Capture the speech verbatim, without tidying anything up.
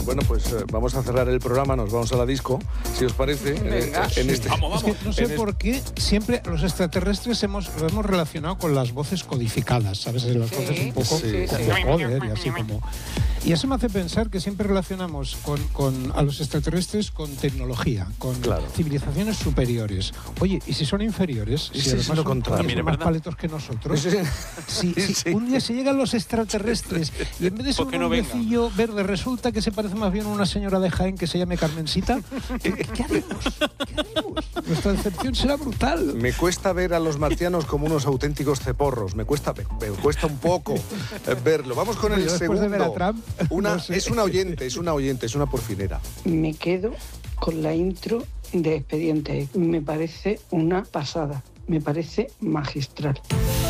Bueno, pues eh, vamos a cerrar el programa, nos vamos a la disco, si os parece. Venga. En, en este, Vamos, vamos. Es que no sé por este... qué siempre los extraterrestres hemos, lo hemos relacionado con las voces codificadas, ¿sabes? Las Sí, voces un poco sí, de sí. joder y así como... Y eso me hace pensar que siempre relacionamos con, con a los extraterrestres con tecnología, con claro. civilizaciones superiores. Oye, ¿y si son inferiores? ¿Y si si además es lo son, contrario? son más paletos que nosotros. Sí, si, si sí. un día se llegan los extraterrestres y en vez de ser un no hombrecillo verde resulta que se parece más bien a una señora de Jaén que se llame Carmencita, ¿qué, qué haremos? ¿Qué haremos? Nuestra decepción será brutal. Me cuesta ver a los marcianos como unos auténticos ceporros. Me cuesta, me, me cuesta un poco eh, verlo. Vamos con el Después segundo. de ver a Trump, una, no sé. Es una oyente, es una oyente, es una porfinera. Me quedo con la intro de Expediente. Me parece una pasada, me parece magistral.